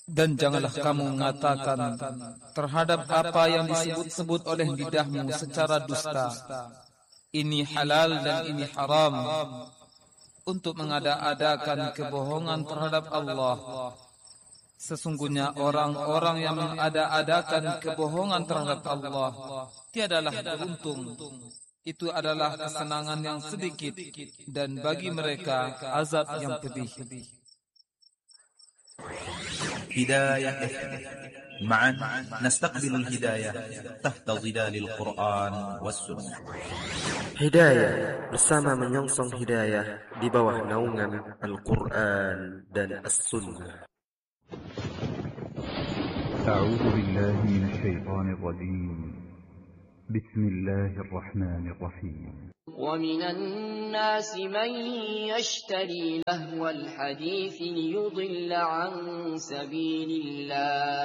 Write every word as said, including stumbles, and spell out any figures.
Dan janganlah kamu mengatakan terhadap apa yang disebut-sebut oleh lidahmu secara dusta, ini halal dan ini haram, untuk mengada-adakan kebohongan terhadap Allah. Sesungguhnya orang-orang yang mengada-adakan kebohongan terhadap Allah tiadalah beruntung. Itu adalah kesenangan yang sedikit, dan bagi mereka azab yang pedih. Hidayah معا نستقبل الهداية تحت ظلال القرآن والسنة. Hidayah bersama menyongsong hidayah di bawah naungan Al-Quran dan As-Sunnah. أعوذ بالله من الشيطان الرجيم. بسم الله الرحمن الرحيم. ومن الناس من يشتري لهو الحديث ليضل عن سبيل الله